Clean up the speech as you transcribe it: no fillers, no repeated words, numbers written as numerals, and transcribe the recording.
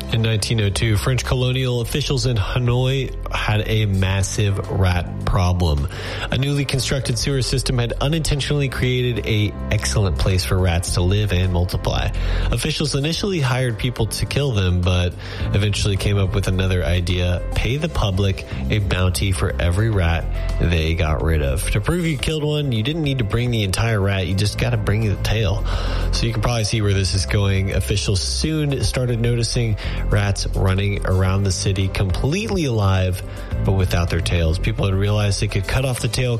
In 1902, French colonial officials in Hanoi had a massive rat problem. A newly constructed sewer system had unintentionally created an excellent place for rats to live and multiply. Officials initially hired people to kill them, but eventually came up with another idea: pay the public a bounty for every rat they got rid of. To prove you killed one, you didn't need to bring the entire rat, you just got to bring the tail. So you can probably see where this is going. Officials soon started noticing rats running around the city completely alive, but without their tails. People had realized they could cut off the tail,